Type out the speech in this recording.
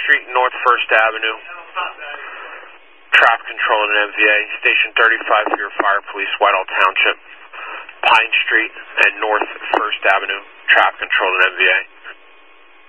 Street, North 1st Avenue. Traffic control in MVA. Station 35 for your fire police, Whitehall Township. Pine Street and North 1st Avenue. Traffic control in MVA.